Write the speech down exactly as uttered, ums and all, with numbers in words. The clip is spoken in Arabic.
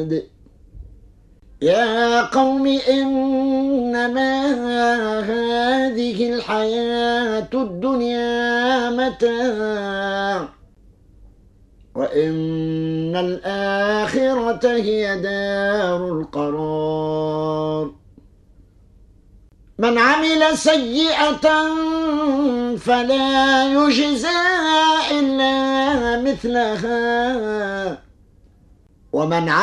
بعد يا قوم إنما هذه الحياة الدنيا متاع وإن الآخرة هي دار القرار من عمل سيئة فلا يجزى إلا مثلها ومن